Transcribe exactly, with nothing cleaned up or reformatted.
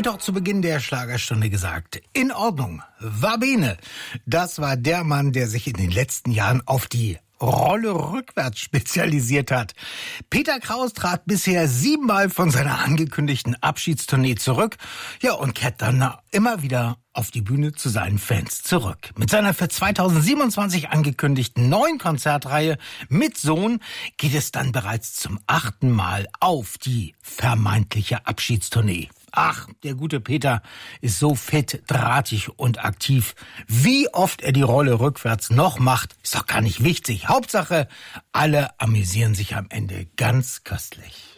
ich doch zu Beginn der Schlagerstunde gesagt. In Ordnung. Va bene. Das war der Mann, der sich in den letzten Jahren auf die Rolle rückwärts spezialisiert hat. Peter Kraus trat bisher siebenmal von seiner angekündigten Abschiedstournee zurück. Ja, und kehrt dann immer wieder auf die Bühne zu seinen Fans zurück. Mit seiner für zweitausendsiebenundzwanzig angekündigten neuen Konzertreihe Mit Sohn geht es dann bereits zum achten Mal auf die vermeintliche Abschiedstournee. Ach, der gute Peter ist so fit, drahtig und aktiv. Wie oft er die Rolle rückwärts noch macht, ist doch gar nicht wichtig. Hauptsache, alle amüsieren sich am Ende ganz köstlich.